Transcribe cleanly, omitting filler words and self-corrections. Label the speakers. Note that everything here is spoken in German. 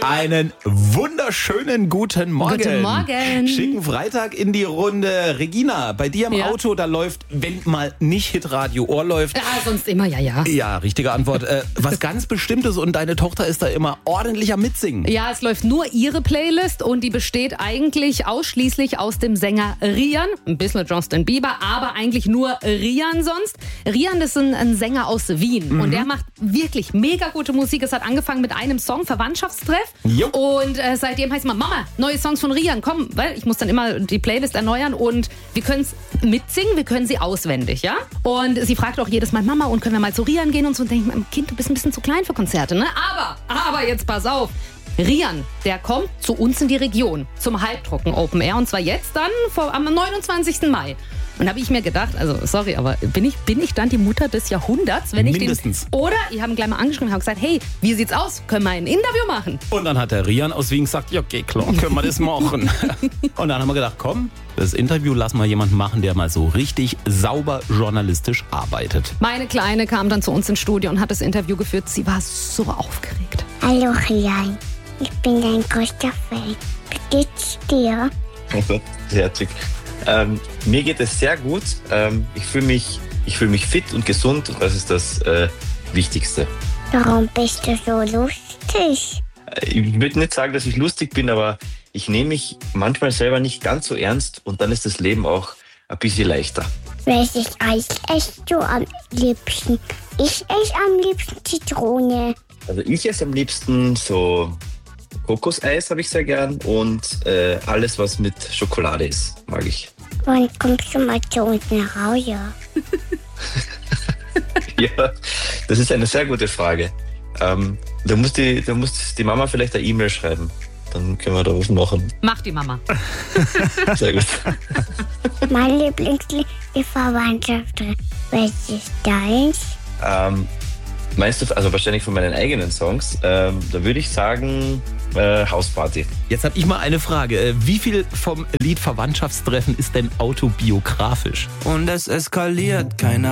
Speaker 1: Einen wunderschönen guten Morgen.
Speaker 2: Guten Morgen.
Speaker 1: Schicken Freitag in die Runde. Regina, bei dir im Auto, da läuft, wenn mal nicht Hitradio Ohr läuft.
Speaker 2: Ja, sonst immer, ja.
Speaker 1: Ja, richtige Antwort. Was ganz Bestimmtes und deine Tochter ist da immer ordentlich am Mitsingen.
Speaker 2: Ja, es läuft nur ihre Playlist und die besteht eigentlich ausschließlich aus dem Sänger Rian. Ein bisschen Justin Bieber, aber eigentlich nur Rian sonst. Rian ist ein Sänger aus Wien und der macht wirklich mega gute Musik. Es hat angefangen mit einem Song, Verwandtschaftstreff.
Speaker 1: Jo.
Speaker 2: Und seitdem heißt es immer, Mama, neue Songs von Rian, komm, weil ich muss dann immer die Playlist erneuern und wir können es mitsingen, wir können sie auswendig, ja? Und sie fragt auch jedes Mal, Mama, und können wir mal zu Rian gehen und so. Und denke ich, Kind, du bist ein bisschen zu klein für Konzerte, ne? Aber jetzt pass auf. Rian, der kommt zu uns in die Region zum Halbtrocken Open Air und zwar jetzt dann am 29. Mai. Und da habe ich mir gedacht, also sorry, aber bin ich dann die Mutter des Jahrhunderts, wenn ich
Speaker 1: Mindestens.
Speaker 2: Oder ich habe ihn gleich mal angeschrieben und habe gesagt, hey, wie sieht's aus? Können wir ein Interview machen?
Speaker 1: Und dann hat der Rian aus Wien gesagt, ja, okay, klar, können wir das machen. Und dann haben wir gedacht, komm, das Interview lassen wir jemanden machen, der mal so richtig sauber journalistisch arbeitet.
Speaker 2: Meine Kleine kam dann zu uns ins Studio und hat das Interview geführt. Sie war so aufgeregt.
Speaker 3: Hallo Rian, ich bin dein größter Fan. Wie geht's dir?
Speaker 4: Oh Gott, herzig. Mir geht es sehr gut. Ich fühle mich fit und gesund und das ist das Wichtigste.
Speaker 3: Warum bist du so lustig?
Speaker 4: Ich würde nicht sagen, dass ich lustig bin, aber ich nehme mich manchmal selber nicht ganz so ernst und dann ist das Leben auch ein bisschen leichter.
Speaker 3: Welches Eis isst du am liebsten? Ich esse am liebsten Zitrone.
Speaker 4: Also ich esse am liebsten so Kokoseis habe ich sehr gern und alles, was mit Schokolade ist, mag ich.
Speaker 3: Wann kommst du mal zu uns nach Hause?
Speaker 4: Ja, das ist eine sehr gute Frage. Da muss die Mama vielleicht eine E-Mail schreiben. Dann können wir da was machen.
Speaker 2: Mach die Mama.
Speaker 4: Sehr gut.
Speaker 3: Mein Lieblingslied ist Verwandtschaft. Welches ist deins?
Speaker 4: Meinst du, also wahrscheinlich von meinen eigenen Songs, da würde ich sagen Hausparty.
Speaker 1: Jetzt habe ich mal eine Frage. Wie viel vom Lied Verwandtschaftstreffen ist denn autobiografisch?
Speaker 5: Und es eskaliert, keiner